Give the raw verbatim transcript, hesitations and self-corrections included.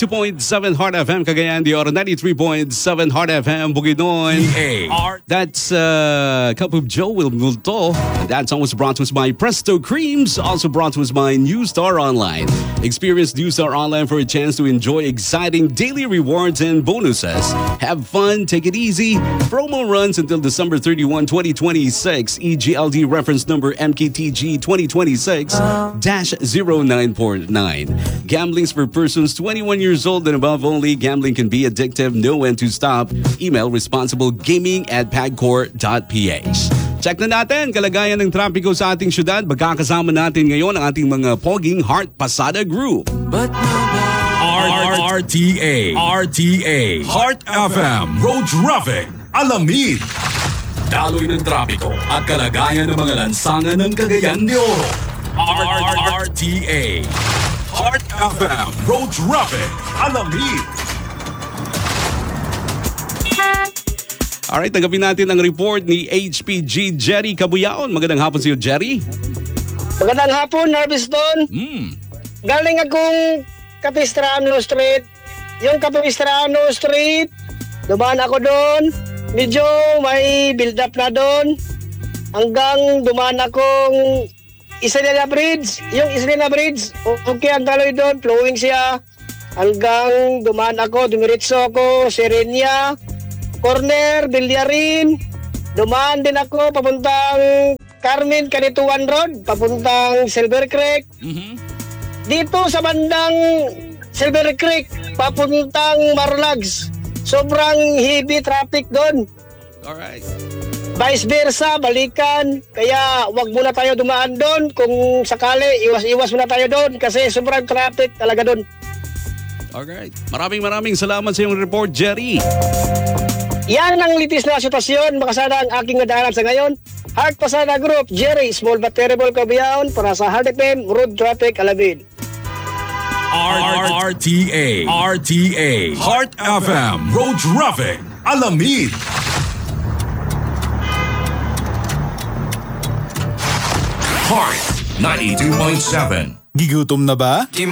ninety-two point seven Heart F M, Cagayan de Oro, ninety-three point seven Heart F M, Bukidnon. That's uh, Cup of Joe Will Multo. And that song was brought to us by Presto Creams, also brought to us by New Star Online. Experience New Star Online for a chance to enjoy exciting daily rewards and bonuses. Have fun, take it easy. Promo runs until December thirty-first, twenty twenty-six. E G L D reference number M K T G twenty twenty-six dash zero nine four nine. Gambling's for persons twenty-one years old and above only. Gambling can be addictive. Know when to stop. Email responsiblegaming at pagcor dot p h. Check na natin kalagayan ng trapiko sa ating syudad. Magkakasama natin ngayon ang ating mga poging Heart Pasada Group. But R T A R T A Heart F M Road Traffic Alamid. Daloy ng trapiko at kalagayan ng mga lansangan ng Cagayan de Oro. R T A Heart F M Road Traffic Alamid. Alright, tanggapin natin ang report ni H P G Jerry Cabuyaon. Magandang hapon sa iyo, Jerry. Magandang hapon, Harveston. Mm. Galing akong Capistrano Street. Yung Capistrano Street, dumaan ako doon. Medyo may build-up na doon. Hanggang dumaan akong Isalina Bridge. Yung Isalina Bridge, okay ang taloy doon, flowing siya. Hanggang dumaan ako, dumiritso ako, Serenia, Corner, Bilyarin. Dumaan din ako papuntang Carmen Canituan Road, papuntang Silver Creek. Mm-hmm. Dito sa bandang Silver Creek, papuntang Marlags, sobrang heavy traffic doon. Alright. Vice versa, balikan. Kaya wag muna tayo dumaan doon. Kung sakali, iwas-iwas muna tayo doon kasi sobrang traffic talaga doon. Alright. Maraming maraming salamat sa iyong report, Jerry. Yan ang litis na sitwasyon. Makasada ang aking nadaanan sa ngayon. Heart Pasada Group, Jerry, small but terrible Cabuyaon para sa Heart F M, Road Traffic Alamid. R T A R T A Heart F M Road Traffic Alamid. Heart ninety-two point seven. Gigutom na ba?